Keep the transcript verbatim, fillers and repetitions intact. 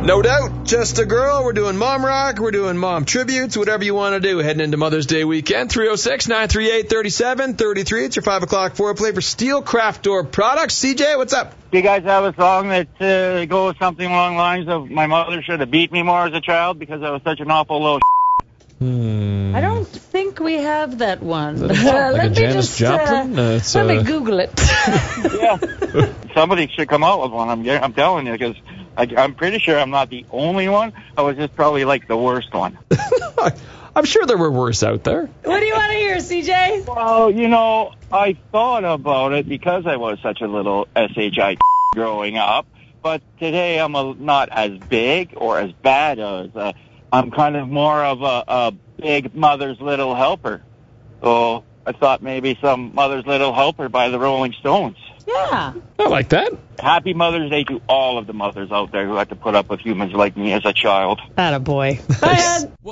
No doubt. Just a Girl. We're doing mom rock. We're doing mom tributes. Whatever you want to do. Heading into Mother's Day weekend. three oh six, nine three eight, three seven three three. It's your five o'clock foreplay for Steel Craft Door Products. C J, what's up? Do you guys have a song that uh, goes something along the lines of my mother should have beat me more as a child because I was such an awful little Hmm. I don't think we have that one. Like Uh, let a me Janis just, Joplin? Uh, Uh, it's, let uh, me Google it. Yeah. Somebody should come out with one. I'm, I'm telling you, because I'm pretty sure I'm not the only one. I was just probably like the worst one. I'm sure there were worse out there. What do you want to hear, C J? Well, you know, I thought about it because I was such a little S H I growing up. But today I'm a, not as big or as bad as uh, I'm kind of more of a, a big Mother's Little Helper. So I thought maybe some Mother's Little Helper by the Rolling Stones. Yeah. I like that. Happy Mother's Day to all of the mothers out there who had to put up with humans like me as a child. Attaboy. Bye, Ed.